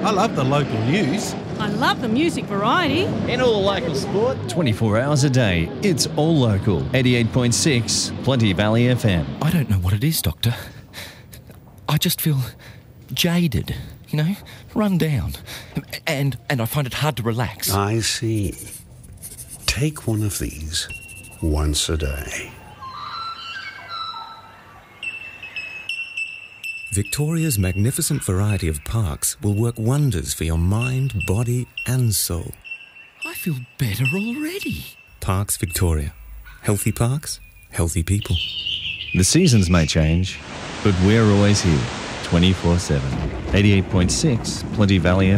I love the local news. I love the music variety. And all the local sport. 24 hours a day, it's all local. 88.6 Plenty Valley FM. I don't know what it is, Doctor. I just feel jaded, you know, run down. And I find it hard to relax. I see. Take one of these once a day. Victoria's magnificent variety of parks will work wonders for your mind, body and soul. I feel better already. Parks Victoria. Healthy parks, healthy people. The seasons may change, but we're always here, 24/7. 88.6 Plenty Valley FM.